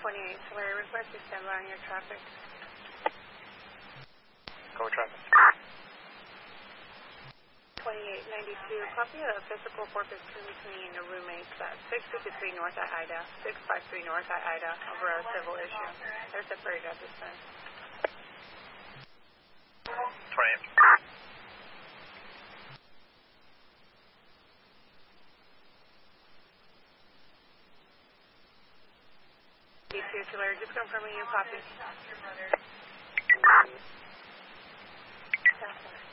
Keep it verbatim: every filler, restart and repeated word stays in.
twenty-eight, Tulare, request you stand by on your traffic. Go traffic. twenty-eight ninety-two, copy of physical forfeiture between the roommates at six fifty-three North I Ida, six fifty-three North I Ida over a civil issue. They're separated at this time. twenty-eight. ninety-two, Tulare, just confirming your copy.